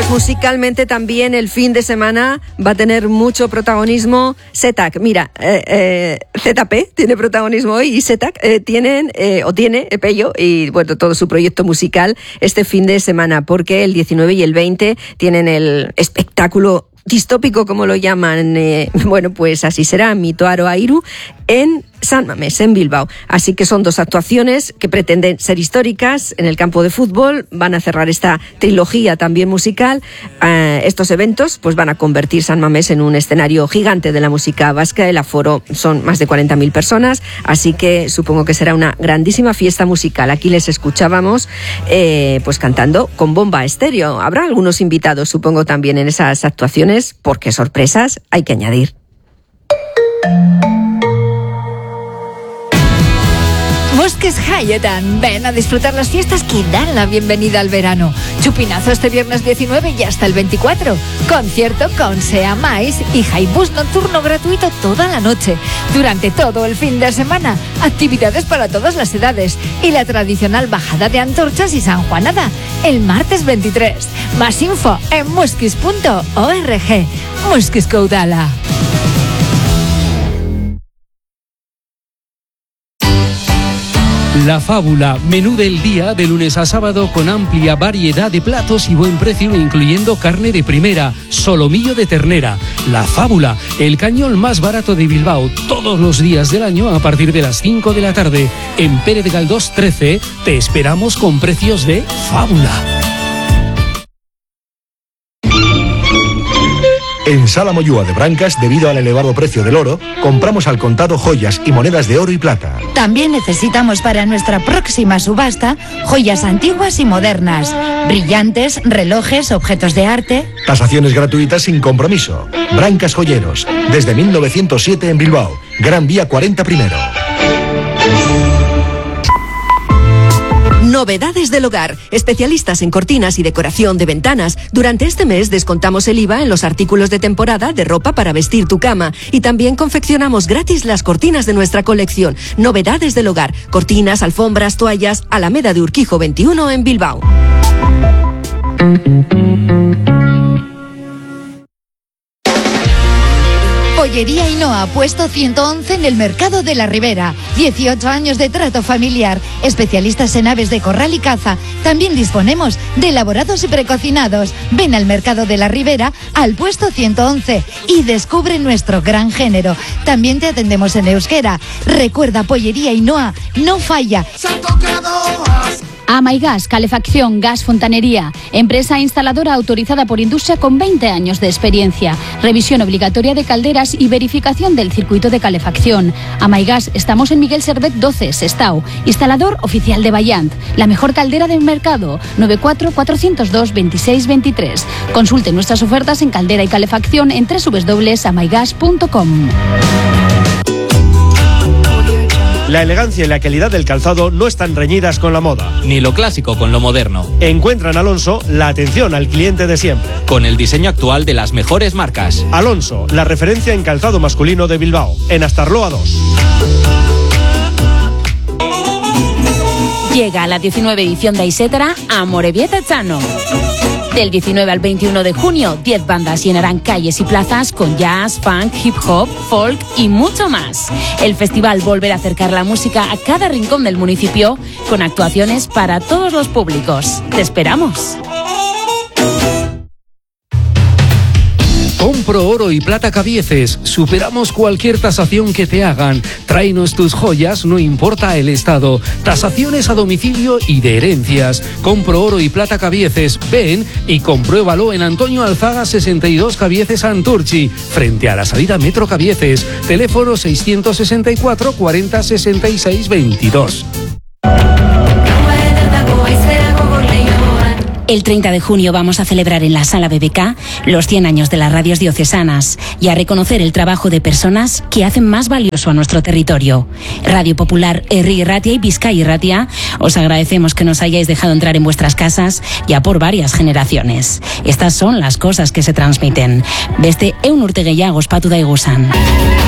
Pues musicalmente también el fin de semana va a tener mucho protagonismo ZTAC. Mira, ZP tiene protagonismo hoy y ZTAC tiene Pello y bueno, todo su proyecto musical este fin de semana, porque el 19 y el 20 tienen el espectáculo distópico, como lo llaman, bueno, pues así será, Mitoaro Airu, en San Mamés, en Bilbao. Así que son dos actuaciones que pretenden ser históricas en el campo de fútbol. Van a cerrar esta trilogía también musical. Estos eventos pues van a convertir San Mamés en un escenario gigante de la música vasca. El aforo son más de 40.000 personas, así que supongo que será una grandísima fiesta musical. Aquí les escuchábamos pues cantando con bomba estéreo. Habrá algunos invitados, supongo, también en esas actuaciones, porque sorpresas hay que añadir. Bosques Hayetan, ven a disfrutar las fiestas que dan la bienvenida al verano. Chupinazo este viernes 19 y hasta el 24. Concierto con Sea Mais y Jaibús nocturno gratuito toda la noche. Durante todo el fin de semana, actividades para todas las edades y la tradicional bajada de antorchas y sanjuanada el martes 23. Más info en muskis.org. Muskis Caudala. La Fábula, menú del día de lunes a sábado con amplia variedad de platos y buen precio, incluyendo carne de primera, solomillo de ternera. La Fábula, el cañón más barato de Bilbao, todos los días del año a partir de las 5 de la tarde. En Pérez Galdós 13 te esperamos con precios de Fábula. En Sala Moyúa de Brancas, debido al elevado precio del oro, compramos al contado joyas y monedas de oro y plata. También necesitamos para nuestra próxima subasta joyas antiguas y modernas, brillantes, relojes, objetos de arte. Tasaciones gratuitas sin compromiso. Brancas Joyeros, desde 1907 en Bilbao, Gran Vía 40 primero. Novedades del hogar, especialistas en cortinas y decoración de ventanas. Durante este mes descontamos el IVA en los artículos de temporada de ropa para vestir tu cama y también confeccionamos gratis las cortinas de nuestra colección. Novedades del hogar, cortinas, alfombras, toallas, Alameda de Urquijo 21 en Bilbao. Pollería Ainhoa, puesto 111 en el Mercado de la Ribera. 18 años de trato familiar. Especialistas en aves de corral y caza. También disponemos de elaborados y precocinados. Ven al Mercado de la Ribera, al puesto 111 y descubre nuestro gran género. También te atendemos en euskera. Recuerda, Pollería Ainhoa no falla. Amaigas, calefacción, gas, fontanería. Empresa instaladora autorizada por Industria con 20 años de experiencia. Revisión obligatoria de calderas y verificación del circuito de calefacción. Amaigas, estamos en Miguel Servet 12, Sestao. Instalador oficial de Bayant. La mejor caldera del mercado. 94 402 26 23. Consulte nuestras ofertas en caldera y calefacción en www.amaigas.com. La elegancia y la calidad del calzado no están reñidas con la moda. Ni lo clásico con lo moderno. Encuentra en Alonso la atención al cliente de siempre. Con el diseño actual de las mejores marcas. Alonso, la referencia en calzado masculino de Bilbao. En Astarloa 2. Llega a la 19 edición de Aisetara Amorebieta Chano. Del 19 al 21 de junio, 10 bandas llenarán calles y plazas con jazz, funk, hip hop, folk y mucho más. El festival volverá a acercar la música a cada rincón del municipio con actuaciones para todos los públicos. ¡Te esperamos! Compro Oro y Plata Cabieces. Superamos cualquier tasación que te hagan. Tráenos tus joyas, no importa el estado. Tasaciones a domicilio y de herencias. Compro Oro y Plata Cabieces. Ven y compruébalo en Antonio Alzaga 62 Cabieces Santurchi, frente a la salida Metro Cabieces. Teléfono 664 40 66 22. El 30 de junio vamos a celebrar en la Sala BBK los 100 años de las radios diocesanas y a reconocer el trabajo de personas que hacen más valioso a nuestro territorio. Radio Popular, Herri Irratia y Bizkai Irratia, os agradecemos que nos hayáis dejado entrar en vuestras casas ya por varias generaciones. Estas son las cosas que se transmiten. Beste 100 urte gehiago ospatu daiguzan.